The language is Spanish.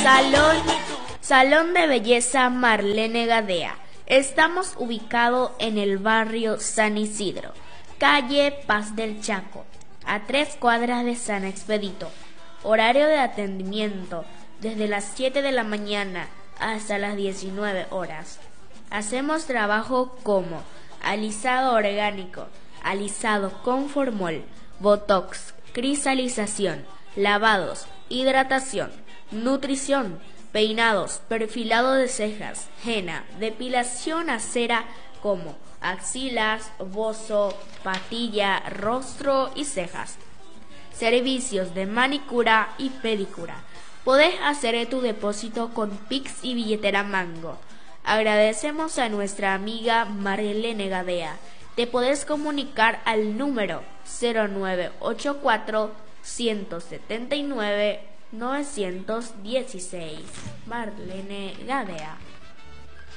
Salón de Belleza Marlene Gadea. Estamos ubicados en el barrio San Isidro, calle Paz del Chaco, a 3 cuadras de San Expedito. Horario de atendimiento desde las 7 de la mañana hasta las 19 horas. Hacemos trabajo como alisado orgánico, alisado con formol, botox, crisalización, lavados, hidratación, nutrición, peinados, perfilado de cejas, henna, depilación a cera como axilas, bozo, patilla, rostro y cejas. Servicios de manicura y pedicura. Podés hacer tu depósito con Pix y billetera Mango. Agradecemos a nuestra amiga Marlene Gadea. Te podés comunicar al número 0984 179 916. Marlene Gadea.